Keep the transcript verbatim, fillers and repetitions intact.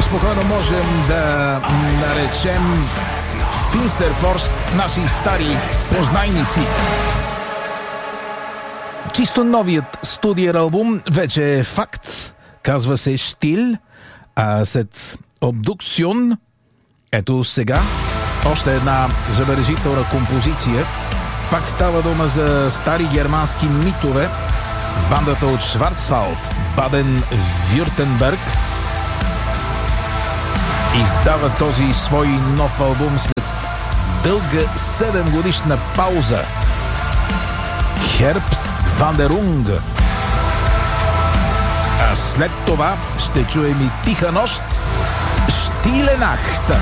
спокойно можем да наречем Финстерфорст наши стари познайници. Чисто новият студиен албум вече е факт. Казва се Штил, а след Обдукцион, ето сега, още една забележителна композиция. Пак става дума за стари германски митове. Бандата от Шварцвалд, Баден-Вюртенберг, издава този свой нов албум след дълга седем годишна пауза. Хербствандерунг. А след това ще чуем и Тиха нощ, Штиле Нахт.